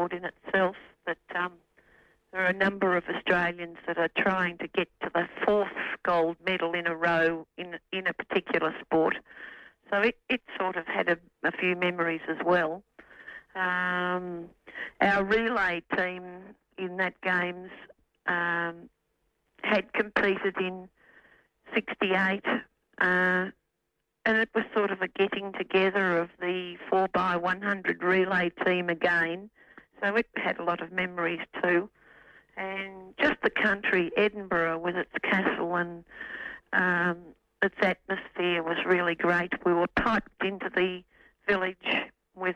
sport in itself, that there are a number of Australians that are trying to get to the fourth gold medal in a row in a particular sport. So it sort of had a few memories as well. Our relay team in that games had competed in 68, and it was sort of a getting together of the 4x100 relay team again. So it had a lot of memories too. And just the country, Edinburgh, with its castle and its atmosphere was really great. We were piped into the village with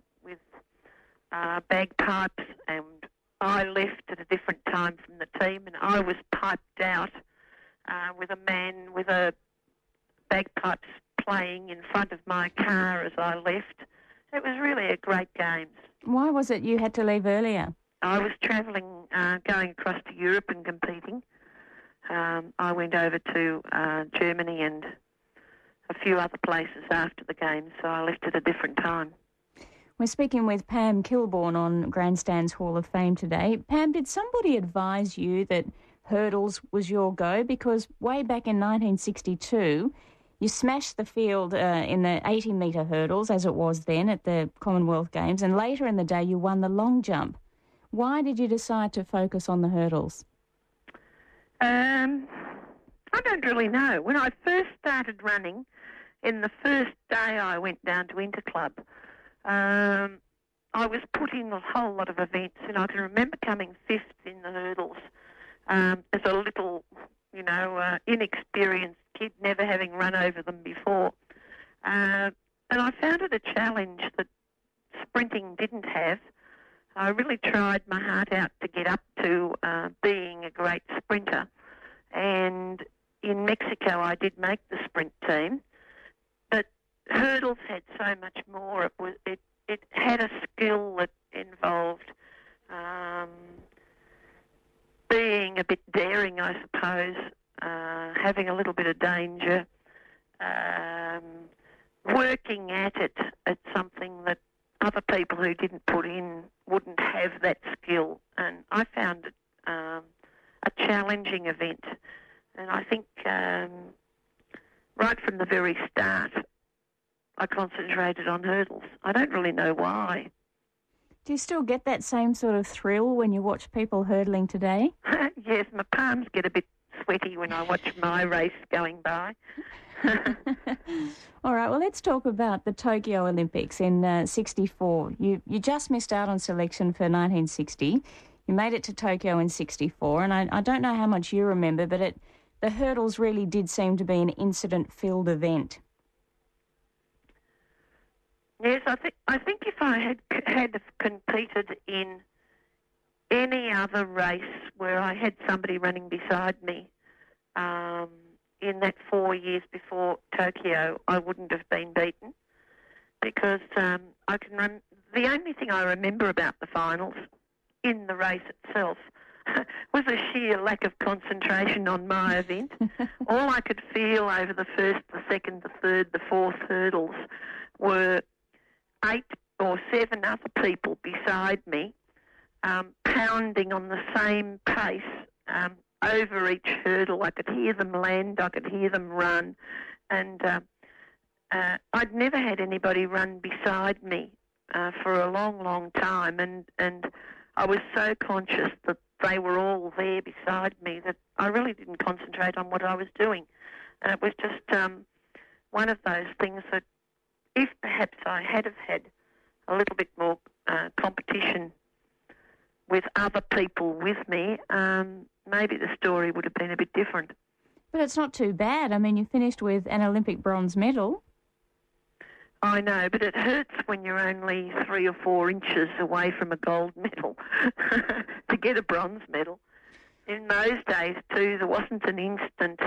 bagpipes, and I left at a different time from the team, and I was piped out with a man with a bagpipes playing in front of my car as I left. It was really a great games. Why was it you had to leave earlier? I was travelling, going across to Europe and competing. I went over to Germany and a few other places after the games, so I left at a different time. We're speaking with Pam Kilborn on Grandstand's Hall of Fame today. Pam, did somebody advise you that hurdles was your go? Because way back in 1962, you smashed the field in the 80-metre hurdles, as it was then at the Commonwealth Games, and later in the day you won the long jump. Why did you decide to focus on the hurdles? I don't really know. When I first started running, in the first day I went down to Interclub, I was put in a whole lot of events, and I can remember coming fifth in the hurdles as a little, inexperienced kid, never having run over them before. And I found it a challenge that sprinting didn't have. I really tried my heart out to get up to being a great sprinter. And in Mexico I did make the sprint team, but hurdles had so much more. It had a skill that involved being a bit daring, I suppose, having a little bit of danger, working at it. It's something that other people who didn't put in wouldn't have that skill, and I found it a challenging event. And I think right from the very start, I concentrated on hurdles. I don't really know why. Do you still get that same sort of thrill when you watch people hurdling today? Yes, my palms get a bit sweaty when I watch my race going by. All right, well, let's talk about the Tokyo Olympics in 64. You just missed out on selection for 1960. You made it to Tokyo in 64, and I don't know how much you remember, but the hurdles really did seem to be an incident-filled event. Yes, I think if I had competed in any other race where I had somebody running beside me in that 4 years before Tokyo, I wouldn't have been beaten, because I can run. The only thing I remember about the finals in the race itself was a sheer lack of concentration on my event. All I could feel over the first, the second, the third, the fourth hurdles were 8 or 7 other people beside me pounding on the same pace over each hurdle. I could hear them land, I could hear them run, and I'd never had anybody run beside me for a long, long time, and I was so conscious that they were all there beside me that I really didn't concentrate on what I was doing. And it was just one of those things that if perhaps I had have had a little bit more competition with other people with me, maybe the story would have been a bit different. But it's not too bad. I mean, you finished with an Olympic bronze medal. I know, but it hurts when you're only 3 or 4 inches away from a gold medal to get a bronze medal. In those days, too, there wasn't an instant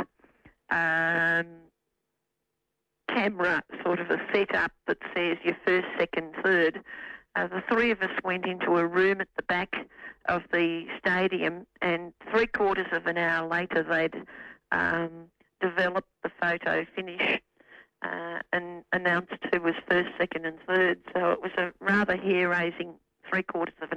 camera sort of a setup that says you're first, second, third. The 3 of us went into a room at the back of the stadium, and 3/4 of an hour later they'd developed the photo finish and announced who was first, second and third. So it was a rather hair-raising 3/4 of an